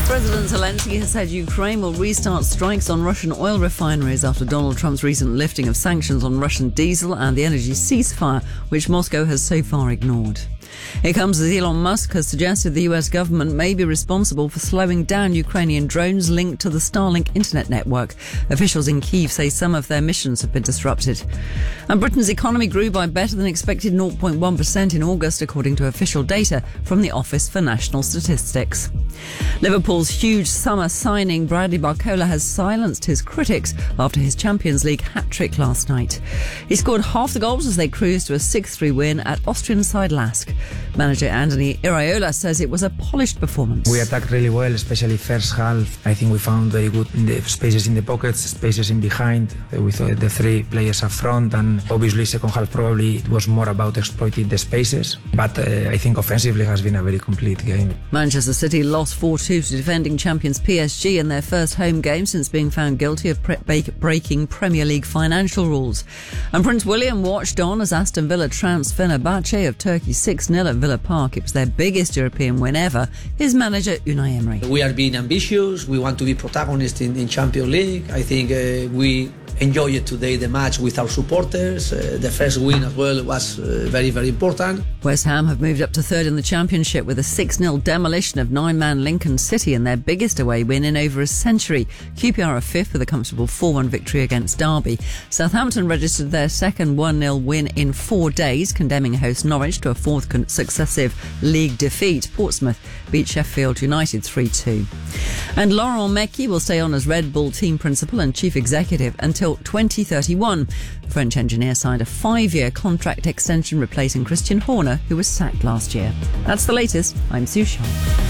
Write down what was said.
President Zelensky has said Ukraine will restart strikes on Russian oil refineries after Donald Trump's recent lifting of sanctions on Russian diesel and the energy ceasefire, which Moscow has so far ignored. It comes as Elon Musk has suggested the US government may be responsible for slowing down Ukrainian drones linked to the Starlink internet network. Officials in Kyiv say some of their missions have been disrupted. And Britain's economy grew by better than expected 0.1% in August, according to official data from the Office for National Statistics. Liverpool's huge summer signing Bradley Barcola has silenced his critics after his Champions League hat-trick last night. He scored half the goals as they cruised to a 6-3 win at Austrian side Lask. Manager Anthony Iraola says it was a polished performance. We attacked really well, especially first half. I think we found very good in the spaces in the pockets, spaces in behind, with the three players up front, and obviously second half probably it was more about exploiting the spaces, but I think offensively has been a very complete game. Manchester City lost 4-2 to defending champions PSG in their first home game since being found guilty of breaking Premier League financial rules. And Prince William watched on as Aston Villa trounced Fenerbahce of Turkey 6-0 at Villa Park. It was their biggest European win ever. His manager, Unai Emery. We are being ambitious. We want to be protagonists in Champions League. I think we enjoyed today the match with our supporters. The first win as well was very, very important. West Ham have moved up to third in the Championship with a 6-0 demolition of nine-man Lincoln City in their biggest away win in over a century. QPR are fifth with a comfortable 4-1 victory against Derby. Southampton registered their second 1-0 win in 4 days, condemning host Norwich to a fourth successive league defeat. Portsmouth beat Sheffield United 3-2. And Laurent Mekies will stay on as Red Bull team principal and chief executive until 2031. The French engineer signed a 5-year contract extension replacing Christian Horner, who was sacked last year. That's the latest. I'm Sue Sharp.